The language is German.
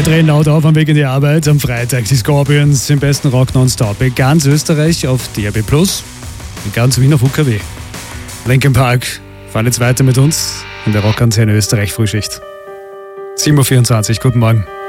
drehen laut auf am Weg in die Arbeit. Am Freitag die Scorpions im besten Rock nonstop. In ganz Österreich auf DAB+, in ganz Wien auf UKW. Linkin Park fahren jetzt weiter mit uns in der Rockantenne Österreich Frühschicht. 7.24 Uhr, guten Morgen.